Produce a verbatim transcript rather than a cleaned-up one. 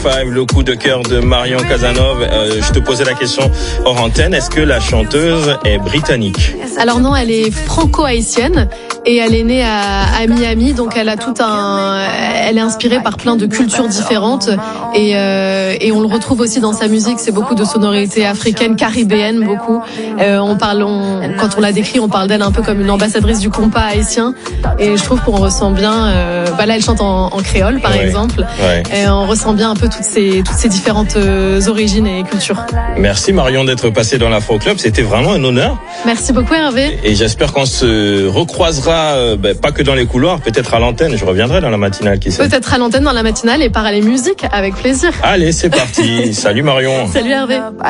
cinq, le coup de cœur de Marion Casanova. Euh, je te posais la question hors antenne, est-ce que la chanteuse est britannique? Alors non, elle est franco-haïtienne et elle est née à, à Miami, donc elle a tout un, elle est inspirée par plein de cultures différentes et, euh, et on le retrouve aussi dans sa musique. C'est beaucoup de sonorités africaines, caribéennes, beaucoup. Euh, on parle, on, quand on la décrit, on parle d'elle un peu comme une ambassadrice du compas haïtien et je trouve qu'on ressent bien. Euh, bah là, elle chante en, en créole, par ouais, exemple. Ouais. Et on ressent bien un peu toutes ces toutes ces différentes euh, origines et cultures. Merci Marion d'être passée dans l'Afro Club, c'était vraiment un honneur. Merci beaucoup Hervé. Et j'espère qu'on se recroisera, euh, ben, pas que dans les couloirs, peut-être à l'antenne. Je reviendrai dans la matinale, qui sait. Peut-être à l'antenne dans la matinale et par les musiques, avec plaisir. Allez, c'est parti. Salut Marion. Salut Hervé.